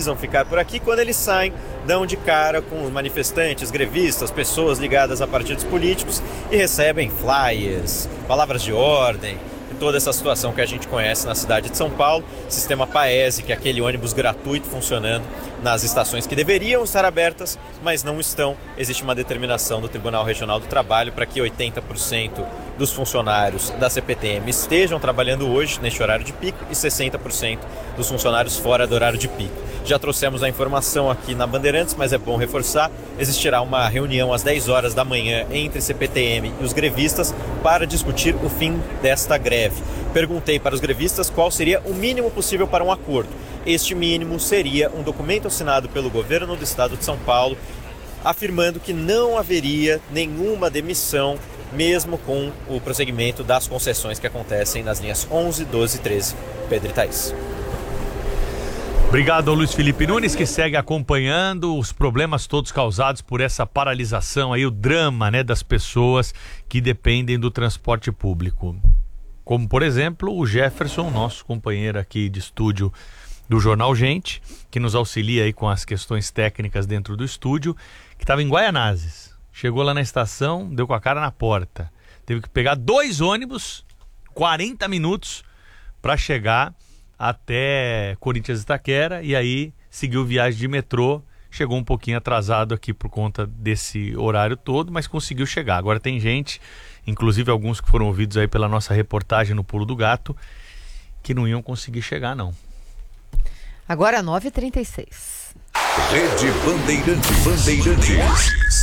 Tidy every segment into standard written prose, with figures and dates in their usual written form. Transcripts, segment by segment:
precisam ficar por aqui. Quando eles saem, dão de cara com os manifestantes, grevistas, pessoas ligadas a partidos políticos e recebem flyers, palavras de ordem, toda essa situação que a gente conhece na cidade de São Paulo. Sistema Paese, que é aquele ônibus gratuito funcionando nas estações que deveriam estar abertas, mas não estão. Existe uma determinação do Tribunal Regional do Trabalho para que 80% dos funcionários da CPTM estejam trabalhando hoje, neste horário de pico, e 60% dos funcionários fora do horário de pico. Já trouxemos a informação aqui na Bandeirantes, mas é bom reforçar. Existirá uma reunião às 10 horas da manhã entre CPTM e os grevistas para discutir o fim desta greve. Perguntei para os grevistas qual seria o mínimo possível para um acordo. Este mínimo seria um documento assinado pelo governo do estado de São Paulo, afirmando que não haveria nenhuma demissão, mesmo com o prosseguimento das concessões que acontecem nas linhas 11, 12 e 13. Pedro e Thaís. Obrigado ao Luiz Felipe Nunes, que segue acompanhando os problemas todos causados por essa paralisação aí, o drama, né, das pessoas que dependem do transporte público. Como, por exemplo, o Jefferson, nosso companheiro aqui de estúdio do Jornal Gente, que nos auxilia aí com as questões técnicas dentro do estúdio, que estava em Guaianazes. Chegou lá na estação, deu com a cara na porta. Teve que pegar 2 ônibus, 40 minutos, para chegar até Corinthians Itaquera, e aí seguiu viagem de metrô. Chegou um pouquinho atrasado aqui por conta desse horário todo, mas conseguiu chegar. Agora tem gente, inclusive alguns que foram ouvidos aí pela nossa reportagem no Pulo do Gato, que não iam conseguir chegar, não. Agora 9h36. Rede Bandeirantes.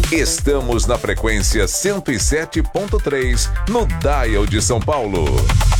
Estamos na frequência 107.3 no Dial de São Paulo.